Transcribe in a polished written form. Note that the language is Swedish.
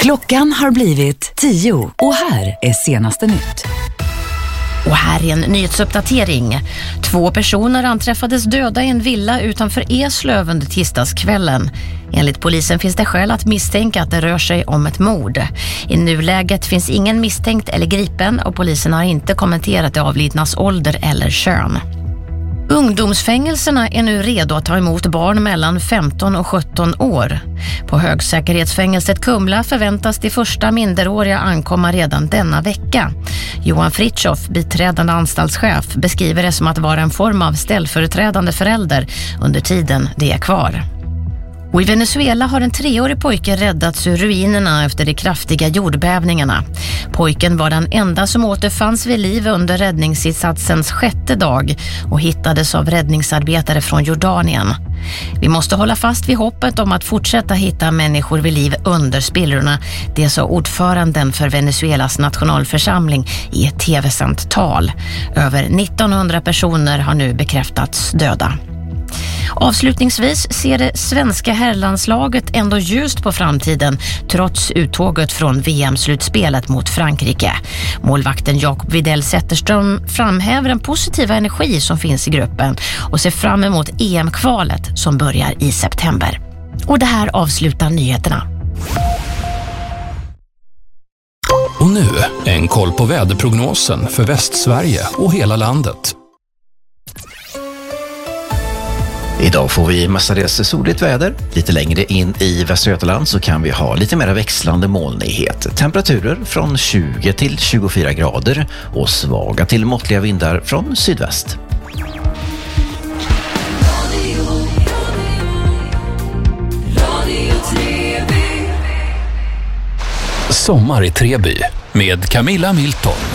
Klockan har blivit 10 och här är senaste nytt. Och här är en nyhetsuppdatering. 2 personer anträffades döda i en villa utanför Eslöv under tisdagskvällen. Enligt polisen finns det skäl att misstänka att det rör sig om ett mord. I nuläget finns ingen misstänkt eller gripen och polisen har inte kommenterat det avlidnas ålder eller kön. Ungdomsfängelserna är nu redo att ta emot barn mellan 15 och 17 år. På högsäkerhetsfängelset Kumla förväntas de första minderåriga ankomma redan denna vecka. Johan Fritjof, biträdande anstaltschef, beskriver det som att vara en form av ställföreträdande förälder under tiden det är kvar. Och i Venezuela har en 3-årig pojke räddats ur ruinerna efter de kraftiga jordbävningarna. Pojken var den enda som återfanns vid liv under räddningsinsatsens 6:e dag och hittades av räddningsarbetare från Jordanien. Vi måste hålla fast vid hoppet om att fortsätta hitta människor vid liv under spillrorna, det sa ordföranden för Venezuelas nationalförsamling i ett tv-sänt tal. Över 1900 personer har nu bekräftats döda. Avslutningsvis ser det svenska herrlandslaget ändå ljust på framtiden trots uttåget från VM-slutspelet mot Frankrike. Målvakten Jakob Widell Zetterström framhäver den positiva energi som finns i gruppen och ser fram emot EM-kvalet som börjar i september. Och det här avslutar nyheterna. Och nu en koll på väderprognosen för Västsverige och hela landet. Idag får vi mestadels soligt väder. Lite längre in i Västra Götaland så kan vi ha lite mer växlande molnighet. Temperaturer från 20 till 24 grader och svaga till måttliga vindar från sydväst. Sommar i Treby med Camilla Milton.